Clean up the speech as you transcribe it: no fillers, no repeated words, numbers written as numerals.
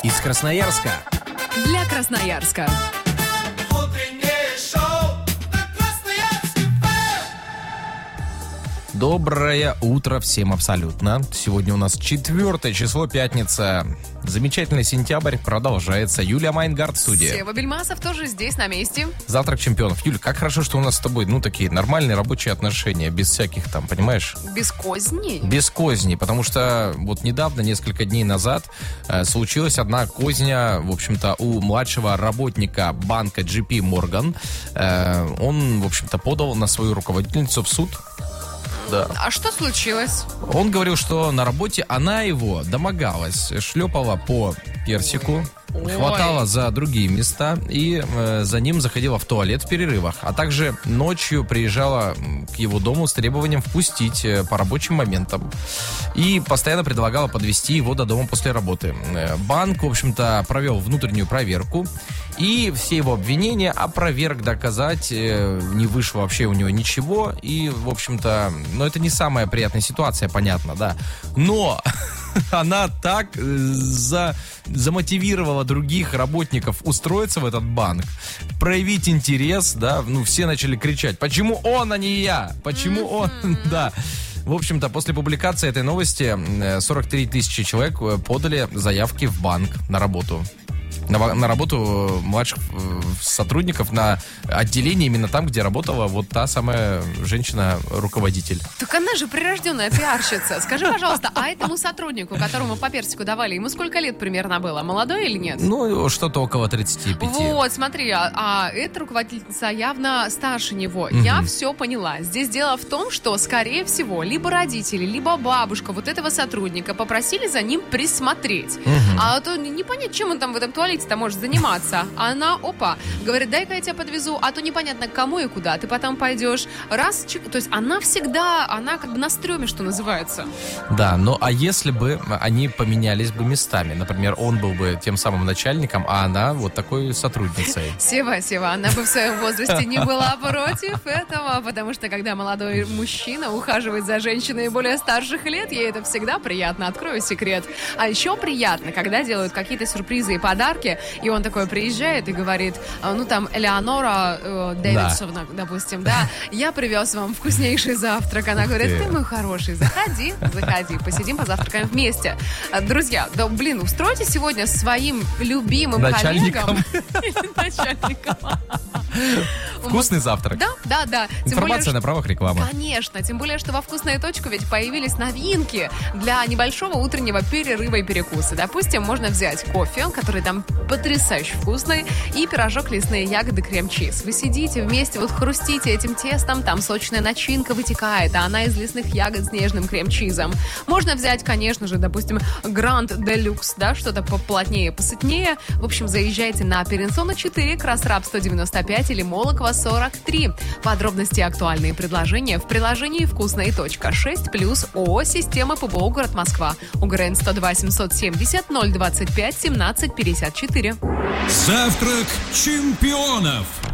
Из Красноярска. Для Красноярска. Доброе утро всем абсолютно. Сегодня у нас 4 число, пятница. Замечательный сентябрь, продолжается. Юлия Майнгард в студии. Сева Бельмасов тоже здесь, на месте. Завтрак чемпионов. Юль, как хорошо, что у нас с тобой, такие нормальные рабочие отношения, без всяких там, понимаешь? Без козней? Без козней, потому что вот недавно, несколько дней назад, случилась одна козня, в общем-то, у младшего работника банка JP Morgan. Он, в общем-то, подал на свою руководительницу в суд. Да. А что случилось? Он говорил, что на работе она его домогалась, шлепала по персику, хватала за другие места и за ним заходила в туалет в перерывах. А также ночью приезжала к его дому с требованием впустить по рабочим моментам. И постоянно предлагала подвезти его до дома после работы. Банк, в общем-то, провел внутреннюю проверку. И все его обвинения опроверг, доказать не вышло вообще у него ничего. И, в общем-то, это не самая приятная ситуация, понятно, да. Но она так замотивировала других работников устроиться в этот банк, проявить интерес, да. Все начали кричать: почему он, а не я? Почему он? Да. В общем-то, после публикации этой новости 43 тысячи человек подали заявки в банк на работу. На работу младших сотрудников на отделении, именно там, где работала вот та самая женщина-руководитель. Так она же прирожденная пиарщица. Скажи, пожалуйста, а этому сотруднику, которому по персику давали, ему сколько лет примерно было? Молодой или нет? Что-то около 35. Вот, смотри, эта руководительница явно старше него. Я все поняла. Здесь дело в том, что, скорее всего, либо родители, либо бабушка вот этого сотрудника попросили за ним присмотреть. А то не понять, чем он там в этом туалете-то может заниматься. А она, говорит: дай-ка я тебя подвезу, а то непонятно к кому и куда. Ты потом пойдешь. То есть она как бы на стреме, что называется. Да, а если бы они поменялись бы местами? Например, он был бы тем самым начальником, а она вот такой сотрудницей. Сева, она бы в своем возрасте не была против этого, потому что когда молодой мужчина ухаживает за женщиной более старших лет, ей это всегда приятно, открою секрет. А еще приятно, когда делают какие-то сюрпризы и подарки, и он такой приезжает и говорит: Элеонора Дэвидсовна, допустим, да, я привез вам вкуснейший завтрак. Она говорит: ты мой хороший, заходи, посидим, позавтракаем вместе. Друзья, устройте сегодня своим любимым начальником. Начальником. Вкусный завтрак. Да. Информация на правах рекламы. Конечно, тем более, что во «Вкусную точку» ведь появились новинки для небольшого утреннего перерыва и перекуса. Допустим, можно взять кофе, который там потрясающе вкусный, и пирожок лесные ягоды крем-чиз. Вы сидите вместе, хрустите этим тестом, там сочная начинка вытекает, а она из лесных ягод с нежным крем-чизом. Можно взять, конечно же, допустим, Гранд Делюкс, да, что-то поплотнее, посытнее. В общем, заезжайте на Перенсона 4, Красраб 195 или Молокова 43. Подробности и актуальные предложения в приложении «Вкусная.6+» ООО «Система ПБО Город Москва». УГРН 102 770 025 17 54. Завтрак чемпионов.